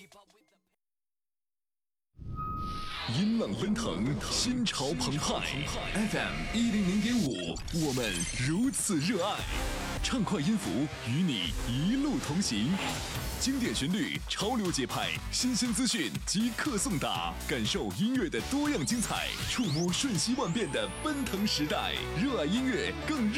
音浪奔腾，心潮澎湃。FM100.5，我们如此热爱。畅快音符与你一路同行，经典旋律，潮流节拍，新鲜资讯即刻送达，感受音乐的多样精彩，触摸瞬息万变的奔腾时代。热爱音乐，更热